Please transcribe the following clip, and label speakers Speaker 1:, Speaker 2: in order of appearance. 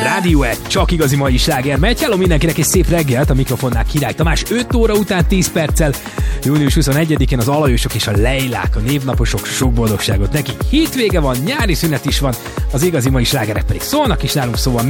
Speaker 1: Rádió Egy, csak igazi mai sláger megy. Hello mindenkinek, és szép reggelt, a mikrofonnál Király Tamás. 5 óra után 10 perccel, június 21-én az Alajosok és a Leilák, a névnaposok, sok boldogságot nekik. Hétvége van, nyári szünet is van, az igazi mai slágerek pedig szólnak is nálunk, szóval